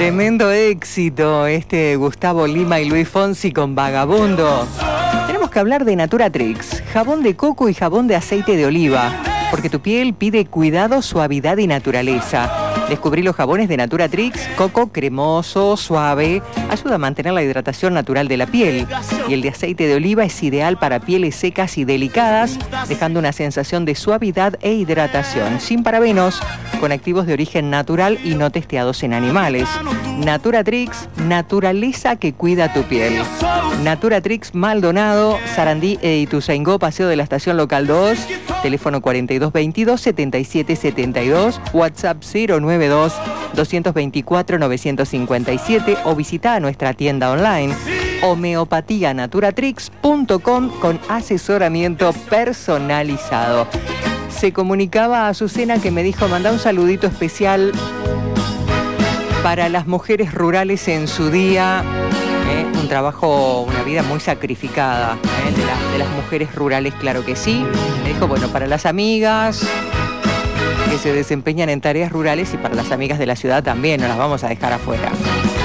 Tremendo éxito este Gustavo Lima y Luis Fonsi con Vagabundo. Tenemos que hablar de Naturatrix, jabón de coco y jabón de aceite de oliva, porque tu piel pide cuidado, suavidad y naturaleza. Descubrí los jabones de Naturatrix, coco cremoso, suave, ayuda a mantener la hidratación natural de la piel. Y el de aceite de oliva es ideal para pieles secas y delicadas, dejando una sensación de suavidad e hidratación, sin parabenos, con activos de origen natural y no testeados en animales. Naturatrix, naturaleza que cuida tu piel. Naturatrix Maldonado, Sarandí e Ituzaingó, Paseo de la Estación Local 2, teléfono 4222-7772, WhatsApp 092-224-957 o visita nuestra tienda online homeopatianaturatrix.com con asesoramiento personalizado. Se comunicaba a Azucena que me dijo, manda un saludito especial para las mujeres rurales en su día. Un trabajo, una vida muy sacrificada de las mujeres rurales, claro que sí. Me dijo, bueno, para las amigas que se desempeñan en tareas rurales y para las amigas de la ciudad también, no las vamos a dejar afuera.